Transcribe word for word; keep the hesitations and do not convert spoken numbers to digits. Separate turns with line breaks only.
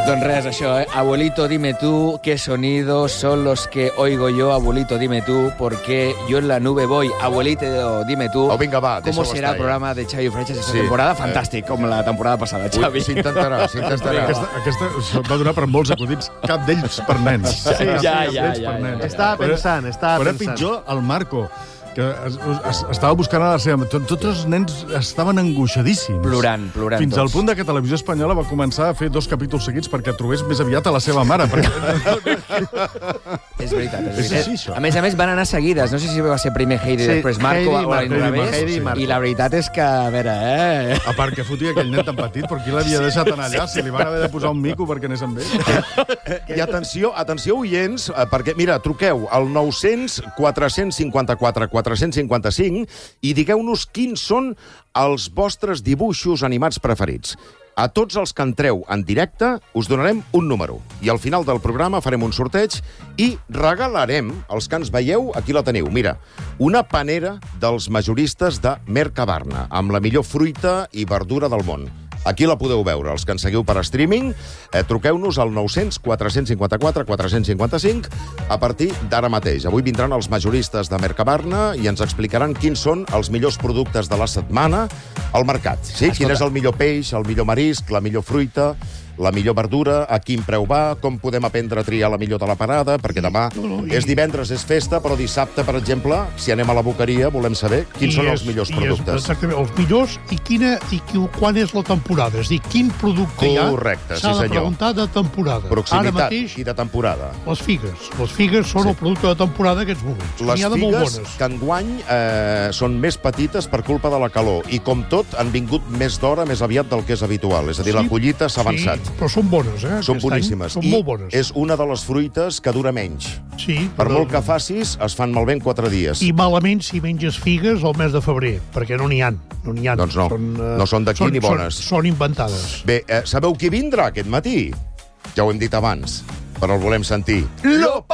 Doncs res, això, eh? Abuelito, dime tú qué sonidos son los que oigo yo, abuelito, dime tú, porque yo en la nube voy. Abuelito, dime tú,
oh, vinga, va,
¿cómo será el programa de Xavi Freixas esta
sí.
temporada? Fantàstic, com la temporada passada, Xavi.
S'intentarà, s'intentarà.
Aquesta, aquesta va donar per molts acudits, cap d'ells per nens.
Sí, ja, ja, ja, ja, ja.
Estava pensant, estava
Però
pensant.
pitjor el Marco, que es, es, estava buscant a la seva... Tot, tots els nens estaven angoixadíssims.
Plorant, plorant
Fins
tots.
al punt de que Televisió Espanyola va començar a fer dos capítols seguits perquè trobés més aviat a la seva mare. Perquè...
És veritat, és
És
veritat.
així, això.
A més a més, van anar seguides. No sé si va ser primer Heidi,
Sí,
després Marco,
Heidi i
o a
Marco,
l'inrevés.
Heidi i Marco.
I la veritat és que, a veure, eh...
A part que fotia aquell nen tan petit, per qui l'havia deixat anar allà? Si li van haver de posar un mico perquè anés amb ell?
I atenció, atenció, oients, eh, perquè, mira, truqueu al nou cents quatre cinquanta-quatre quatre cinquanta-cinc i digueu-nos quins són els vostres dibuixos animats preferits. A tots els que entreu en directe us donarem un número. I al final del programa farem un sorteig i regalarem, els que ens veieu, aquí la teniu, mira, una panera dels majoristes de Mercabarna, amb la millor fruita i verdura del món. Aquí la podeu veure. Els que ens seguiu per streaming, eh, truqueu-nos al nou cents quatre cinquanta-quatre quatre cinquanta-cinc a partir d'ara mateix. Avui vindran els majoristes de Mercabarna i ens explicaran quins són els millors productes de la setmana al mercat. Sí? Quin és el millor peix, el millor marisc, la millor fruita, la millor verdura, a quin preu va, com podem aprendre a triar la millor de la parada, perquè demà és divendres, és festa, però dissabte, per exemple, si anem a la boqueria, volem saber quins
I
són
és-
els millors
i és
productes.
Exactament, els millors i, quina, i qui, quan és la temporada. És a dir, quin producte hi ha
Correcte, sí,
s'ha de
senyor.
preguntar de temporada. Ara
Proximitat
mateix,
i de temporada.
les figues. Les figues són
Sí.
el producte de temporada d'aquests moments.
Les
N'hi ha de molt
figues
bones.
que enguany eh, són més petites per culpa de la calor i, com tot, han vingut més d'hora, més aviat del que és habitual. És a dir, la collita s'ha avançat.
Sí, però són bones, eh?
Són
Aquest
boníssimes.
Any, són
I
molt bones.
és una de les fruites que dura menys.
Sí,
Per
però-
molt que facis, es fan malbé en quatre dies.
I malament si menges figues al mes de febrer, perquè no n'hi ha. No n'hi ha.
Doncs no, no són d'aquí
són-
ni bones.
Són, són inventades.
Bé, eh, sabeu qui vindrà aquest matí? Ja ho hem dit abans, però el volem sentir. Llop!